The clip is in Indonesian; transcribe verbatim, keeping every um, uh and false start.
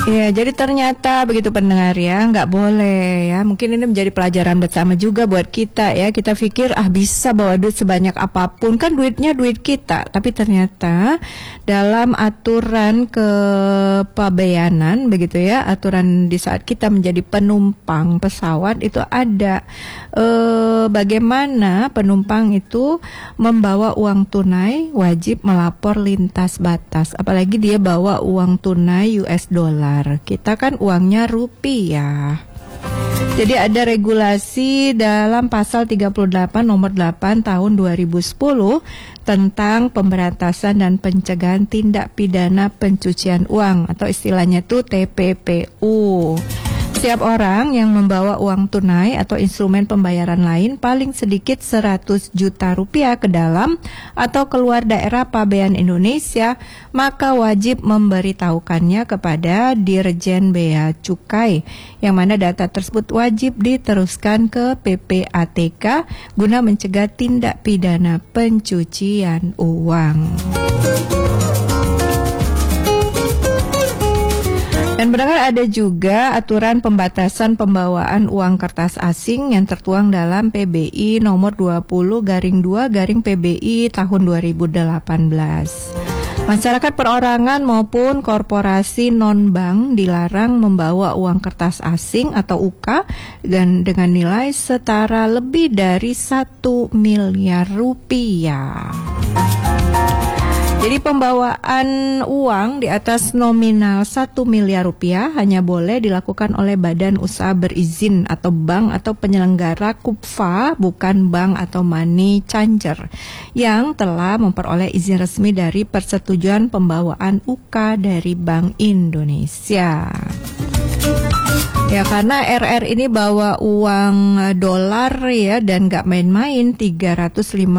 Ya, jadi ternyata begitu pendengar ya, nggak boleh ya. Mungkin ini menjadi pelajaran bersama juga buat kita ya. Kita pikir ah bisa bawa duit sebanyak apapun, kan duitnya duit kita. Tapi ternyata dalam aturan kepabeanan begitu ya, aturan di saat kita menjadi penumpang pesawat itu ada eh, bagaimana penumpang itu membawa uang tunai wajib melapor lintas batas. Apalagi dia bawa uang tunai U S dollar. Kita kan uangnya rupiah. Jadi ada regulasi dalam pasal tiga puluh delapan nomor delapan tahun dua ribu sepuluh tentang pemberantasan dan pencegahan tindak pidana pencucian uang atau istilahnya itu T P P U. Setiap orang yang membawa uang tunai atau instrumen pembayaran lain paling sedikit seratus juta rupiah ke dalam atau keluar daerah pabean Indonesia, maka wajib memberitahukannya kepada Dirjen Bea Cukai, yang mana data tersebut wajib diteruskan ke P P A T K guna mencegah tindak pidana pencucian uang. Dan benar ada juga aturan pembatasan pembawaan uang kertas asing yang tertuang dalam P B I nomor dua puluh garing dua garing P B I tahun dua ribu delapan belas. Masyarakat perorangan maupun korporasi non-bank dilarang membawa uang kertas asing atau U K dan dengan nilai setara lebih dari satu miliar rupiah. Jadi pembawaan uang di atas nominal satu miliar rupiah hanya boleh dilakukan oleh badan usaha berizin atau bank atau penyelenggara K U P F A, bukan bank atau money changer, yang telah memperoleh izin resmi dari persetujuan pembawaan U K dari Bank Indonesia. Ya, karena R R ini bawa uang dolar ya dan gak main-main, tiga ratus lima